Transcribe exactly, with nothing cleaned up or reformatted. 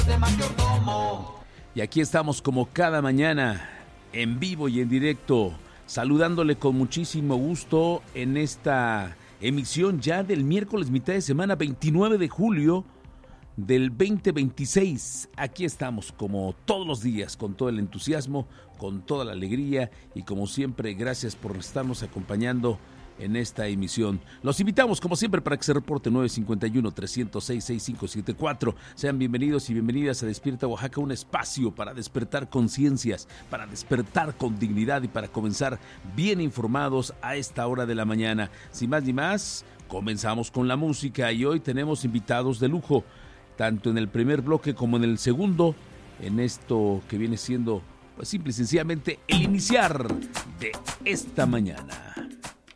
de mayordomo. Y aquí estamos como cada mañana, en vivo y en directo, saludándole con muchísimo gusto en esta emisión ya del miércoles mitad de semana, veintinueve de julio del veinte veintiséis. Aquí estamos como todos los días, con todo el entusiasmo, con toda la alegría y como siempre, gracias por estarnos acompañando en esta emisión. Los invitamos como siempre para que se reporte nueve cinco uno, tres cero seis, seis cinco siete cuatro. Sean bienvenidos y bienvenidas a Despierta Oaxaca, un espacio para despertar conciencias, para despertar con dignidad y para comenzar bien informados a esta hora de la mañana. Sin más ni más, comenzamos con la música y hoy tenemos invitados de lujo, tanto en el primer bloque como en el segundo, en esto que viene siendo, pues simple y sencillamente, el iniciar de esta mañana.